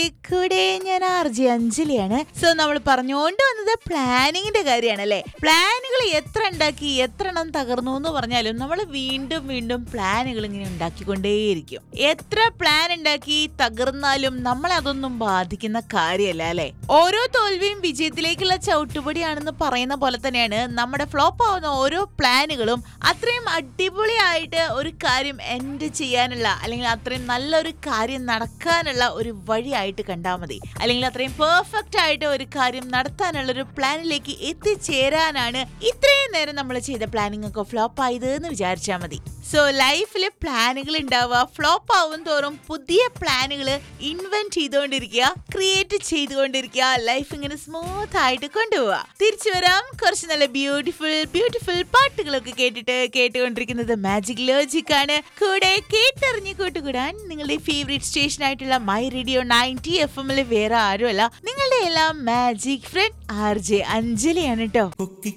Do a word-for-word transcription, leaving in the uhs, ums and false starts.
കൂടെ ഞാൻ R J അഞ്ജലിയാണ്. So നമ്മൾ പറഞ്ഞുകൊണ്ട് വന്നത് പ്ലാനിങ്ങിന്റെ കാര്യമാണല്ലേ. പ്ലാനുകൾ എത്ര ഉണ്ടാക്കി എത്ര എണ്ണം തകർന്നു എന്ന് പറഞ്ഞാലും നമ്മൾ വീണ്ടും വീണ്ടും പ്ലാനുകൾ ഇങ്ങനെ ഉണ്ടാക്കിക്കൊണ്ടേയിരിക്കും. എത്ര പ്ലാൻ ഉണ്ടാക്കി തകർന്നാലും നമ്മളെ അതൊന്നും ബാധിക്കുന്ന കാര്യമല്ല അല്ലെ. ഓരോ തോൽവിയും വിജയത്തിലേക്കുള്ള ചവിട്ടുപടിയാണെന്ന് പറയുന്ന പോലെ തന്നെയാണ് നമ്മുടെ ഫ്ലോപ്പ് ആവുന്ന ഓരോ പ്ലാനുകളും അത്രയും അടിപൊളിയായിട്ട് ഒരു കാര്യം എൻഡ് ചെയ്യാനുള്ള അല്ലെങ്കിൽ അത്രയും നല്ലൊരു കാര്യം നടക്കാനുള്ള ഒരു വഴിയായിട്ട് കണ്ടാൽ മതി. അല്ലെങ്കിൽ അത്രയും പെർഫെക്റ്റ് ആയിട്ട് ഒരു കാര്യം നടത്താനുള്ള ഒരു പ്ലാനിലേക്ക് എത്തിച്ചേരാനാണ് ഇത്രയും നേരം നമ്മൾ ചെയ്ത പ്ലാനിങ് ഒക്കെ ഫ്ലോപ്പ് ആയത് എന്ന് വിചാരിച്ചാൽ മതി. സോ ലൈഫിൽ പ്ലാനുകൾ ഉണ്ടാവുക, ഫ്ലോപ്പ് ആവും തോറും പുതിയ പ്ലാനുകൾ ഇൻവെന്റ് ചെയ്തുകൊണ്ടിരിക്കുക, ക്രിയേറ്റ് ചെയ്തുകൊണ്ടിരിക്കുക, ലൈഫ് ഇങ്ങനെ സ്മൂത്ത് ആയിട്ട് കൊണ്ടുപോവുക. തിരിച്ചു വരാം കുറച്ച് നല്ല ബ്യൂട്ടിഫുൾ ബ്യൂട്ടിഫുൾ പാട്ടുകളൊക്കെ കേട്ടിട്ട്. കേട്ടുകൊണ്ടിരിക്കുന്നത് മാജിക് ലോജിക് ആണ്. കൂടെ കേട്ടറിഞ്ഞ് കൂട്ടുകൂടാൻ നിങ്ങളുടെ ഫേവറേറ്റ് സ്റ്റേഷൻ ആയിട്ടുള്ള മൈ റേഡിയോ നയൻറ്റി എഫ് എമ്മിൽ വേറെ ആരുമല്ല, നിങ്ങളുടെ എല്ലാം മാജിക് ഫ്രണ്ട് ആർ ജെ അഞ്ജലിയാണ് കേട്ടോ.